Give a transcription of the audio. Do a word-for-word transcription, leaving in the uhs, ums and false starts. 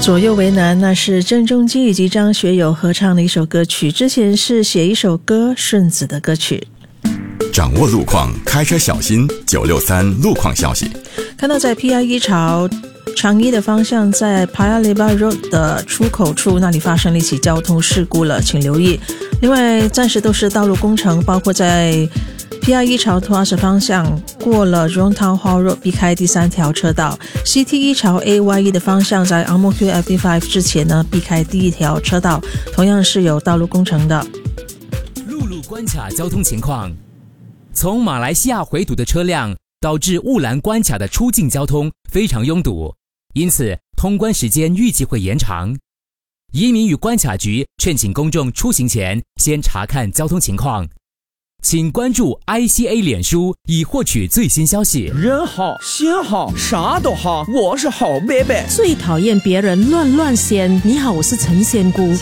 左右为难，那是郑中基以及张学友合唱的一首歌曲，之前是写一首歌顺子的歌曲。 掌握路况，开车小心。九六三路况消息， 看到在 P I 一朝长一的方向，在 Paya Lebar Road 的出口处那里发生了一起交通事故了，请留意。另外暂时都是道路工程，包括在 P I 一朝 Tuas 方向过了 Jurong Town Hall Road 避开第三条车道， C T 一朝 A Y 一的方向在 Ang Mo Kio F B 五 之前呢避开第一条车道，同样是有道路工程的。 陆路关卡交通情况，从马来西亚回堵的车辆导致雾兰关卡的出境交通非常拥堵，因此通关时间预计会延长。移民与关卡局劝请公众出行前先查看交通情况，请关注 I C A 脸书以获取最新消息。 人好心好啥都好，我是好贝贝。 最讨厌别人乱乱仙。你好，我是陈仙姑。